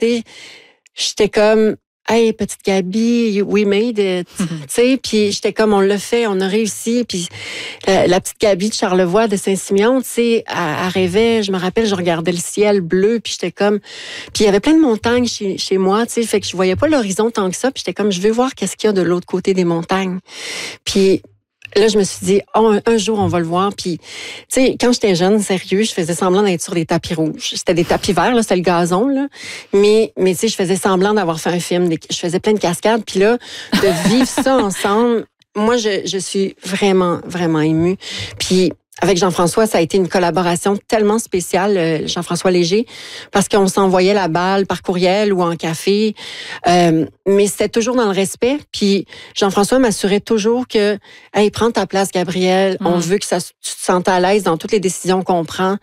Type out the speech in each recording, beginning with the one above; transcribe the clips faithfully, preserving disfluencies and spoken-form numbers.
Tu sais, j'étais comme, hey, petite Gabi, we made it. Mm-hmm. Tu sais, puis j'étais comme, on l'a fait, on a réussi. Puis la, la petite Gabi de Charlevoix, de Saint-Simeon, tu sais, elle, elle rêvait. Je me rappelle, je regardais le ciel bleu, puis j'étais comme... Puis il y avait plein de montagnes chez, chez moi, tu sais, fait que je voyais pas l'horizon tant que ça. Puis j'étais comme, je veux voir qu'est-ce qu'il y a de l'autre côté des montagnes. Puis... Là, je me suis dit, oh, un, un jour, on va le voir. Puis, tu sais, quand j'étais jeune, sérieux, je faisais semblant d'être sur des tapis rouges. C'était des tapis verts, là, c'était le gazon, là. Mais, mais tu sais, je faisais semblant d'avoir fait un film. Des, je faisais plein de cascades. Puis là, de vivre ça ensemble, moi, je, je suis vraiment, vraiment émue. Puis, avec Jean-François, ça a été une collaboration tellement spéciale, Jean-François Léger, parce qu'on s'envoyait la balle par courriel ou en café, euh, mais c'était toujours dans le respect. Puis Jean-François m'assurait toujours que, hey, prends ta place, Gabrielle. Mm. On veut que ça, tu te sentes à l'aise dans toutes les décisions qu'on prend.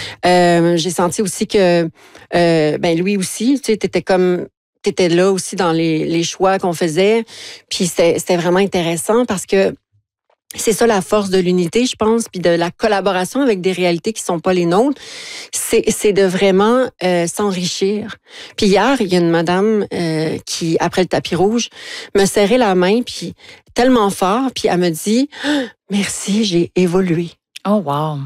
Euh, j'ai senti aussi que, euh, ben lui aussi, tu sais, t'étais comme t'étais là aussi dans les, les choix qu'on faisait. Puis c'était, c'était vraiment intéressant parce que c'est ça la force de l'unité, je pense, puis de la collaboration avec des réalités qui sont pas les nôtres. C'est, c'est de vraiment euh, s'enrichir. Puis hier, il y a une madame euh, qui, après le tapis rouge, me serrait la main, puis tellement fort, puis elle me dit « Merci, j'ai évolué ». Oh wow!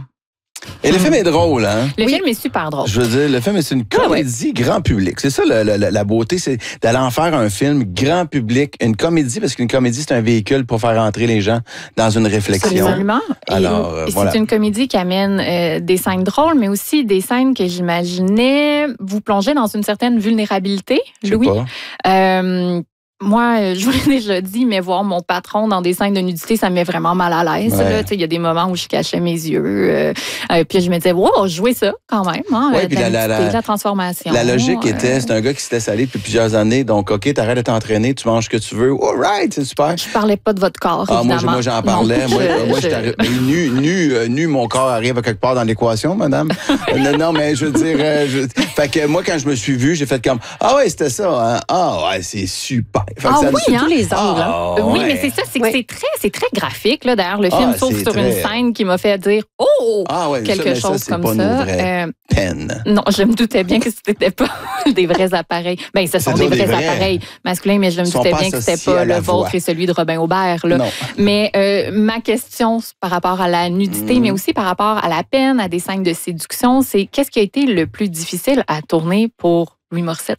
Et le film est drôle, hein? Le oui. film est super drôle. Je veux dire, le film, c'est une comédie ah ouais. grand public. C'est ça la, la, la beauté, c'est d'aller en faire un film grand public, une comédie, parce qu'une comédie, c'est un véhicule pour faire entrer les gens dans une réflexion. Absolument. Alors, et, euh, et voilà. C'est une comédie qui amène euh, des scènes drôles, mais aussi des scènes que j'imaginais vous plonger dans une certaine vulnérabilité, Je sais Louis. pas. Euh, Moi, je vous l'ai déjà dit, mais voir mon patron dans des scènes de nudité, ça me met vraiment mal à l'aise. Ouais. Il y a des moments où je cachais mes yeux. Euh, euh, puis je me disais, wow, jouer ça quand même. Hein, ouais, de puis la, la, nudité, la, de la transformation. La logique euh, était, c'est un gars qui se laisse aller depuis plusieurs années. Donc, OK, t'arrêtes de t'entraîner, tu manges ce que tu veux. All right, c'est super. Je parlais pas de votre corps, ah, évidemment. Moi, moi j'en parlais. Non, moi, je, moi je... je... Mais nu, nu, euh, nu, mon corps arrive à quelque part dans l'équation, madame. non, non, mais je veux dire... Euh, je... Fait que moi, quand je me suis vu, j'ai fait comme, ah ouais, c'était ça. Hein? Ah ouais, c'est super. Fait ah que ça, oui, c'est hein? tous les angles. Ah, oui, ouais. mais c'est ça, c'est que oui. c'est très, c'est très graphique. Là. D'ailleurs, le film ah, s'ouvre sur très... une scène qui m'a fait dire « Oh! Ah ouais, quelque ça, chose ça, comme pas ça. Nos vraies Euh, peines. Non, je me doutais bien que c'était pas des vrais appareils. Ben, ce sont des vrais, des vrais appareils masculins, mais je me doutais bien que c'était pas le vôtre et celui de Robin Aubert. Là. Non. Mais euh, ma question par rapport à la nudité, mmh. mais aussi par rapport à la peine, à des scènes de séduction, c'est qu'est-ce qui a été le plus difficile à tourner pour Louis Morissette?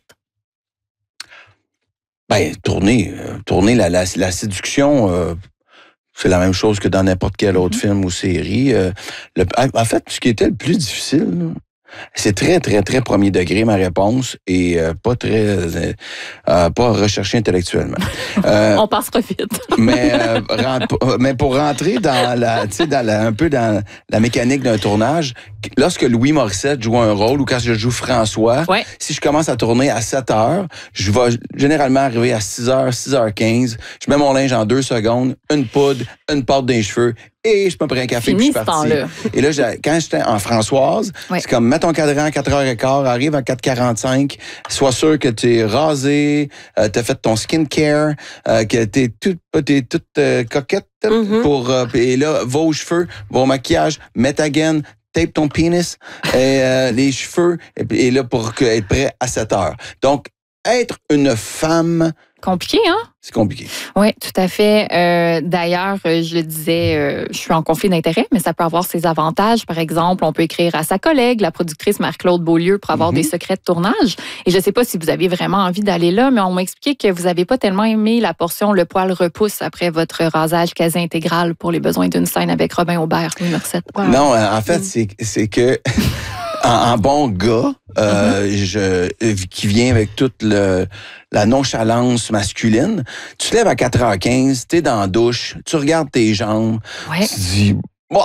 Ben, tourner, euh, tourner la, la, la séduction, euh, c'est la même chose que dans n'importe quel autre mm-hmm. film ou série. Euh, le, en fait, ce qui était le plus difficile, là, c'est très, très, très premier degré, ma réponse, et euh, pas très... Euh, euh, pas recherché intellectuellement. Euh, On passera vite. mais, euh, rent, mais pour rentrer dans la, tu sais, dans la, un peu dans la mécanique d'un tournage, lorsque Louis Morissette joue un rôle, ou quand je joue François, ouais. si je commence à tourner à sept heures, je vais généralement arriver à six heures, six heures quinze, je mets mon linge en deux secondes, une poudre, une pâte dans les cheveux, et je me prends un café puis je suis parti. Et là, quand j'étais en Françoise, ouais. c'est comme, mets ton cadran à quatre heures quinze, arrive à quatre heures quarante-cinq, sois sûr que tu es rasé, euh, tu as fait ton skincare, euh, que tu es toute, t'es toute euh, coquette mm-hmm. pour... Euh, et là, va aux cheveux, va au maquillage, mets ta gaine, tape ton pénis, et, euh, les cheveux, et, et là, pour que, être prêt à sept heures. Donc, être une femme... Compliqué, hein? C'est compliqué. Oui, tout à fait. Euh, d'ailleurs, je le disais, euh, je suis en conflit d'intérêts, mais ça peut avoir ses avantages. Par exemple, on peut écrire à sa collègue, la productrice Marie-Claude Beaulieu, pour avoir mm-hmm. des secrets de tournage. Et je ne sais pas si vous avez vraiment envie d'aller là, mais on m'a expliqué que vous n'avez pas tellement aimé la portion « Le poil repousse » après votre rasage quasi intégral pour les besoins d'une scène avec Robin Aubert, Louis Morissette. Wow. Non, en fait, mm. c'est, c'est que... En, en bon gars, euh, mm-hmm. je, qui vient avec toute le, la nonchalance masculine, tu te lèves à quatre heures quinze, t'es dans la douche, tu regardes tes jambes, ouais. tu te dis, bah,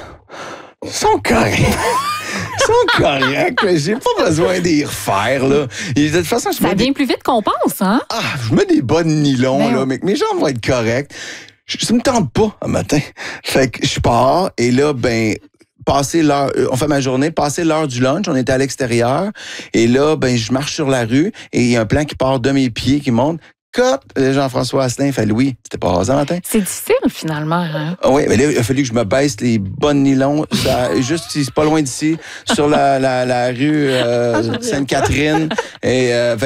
ils sont corrects. Ils sont corrects. J'ai pas besoin d'y refaire, là. Et de toute façon, je Ça vient des... plus vite qu'on pense, hein? Ah, je mets des bas de nylon, mais là, mais mes jambes vont être correctes. Je, ça me tente pas, un matin. Fait que je pars, et là, ben, passer l'heure, on fait ma journée, passer l'heure du lunch, on était à l'extérieur, et là, ben, je marche sur la rue, et il y a un plan qui part de mes pieds, qui monte. pick-up. Jean-François Asselin fait Louis, c'était pas rasant matin. C'est difficile, finalement. Hein? Ah oui, mais là, il a fallu que je me baisse les bonnes nylons. Ça, juste, c'est pas loin d'ici, sur la, la, la rue euh, Sainte-Catherine. Et, euh,